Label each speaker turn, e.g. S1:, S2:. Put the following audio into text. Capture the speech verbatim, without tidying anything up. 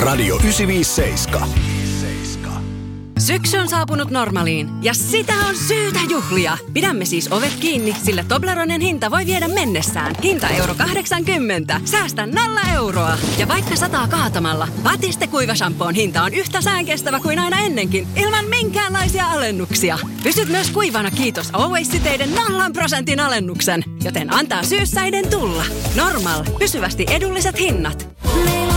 S1: Radio yhdeksänsataaviisikymmentäseitsemän.
S2: Syksy on saapunut Normaliin ja sitä on syytä juhlia. Pidämme siis ovet kiinni, sillä Tobleronen hinta voi viedä mennessään. Hinta euro kahdeksankymmentä. Säästä nolla euroa. Ja vaikka sataa kaatamalla, Batiste kuivashampoon hinta on yhtä säänkestävä kuin aina ennenkin, ilman minkäänlaisia alennuksia. Pysyt myös kuivana kiitos Always-siteiden nollan prosentin alennuksen. Joten antaa syyssäiden tulla. Normal. Pysyvästi edulliset hinnat.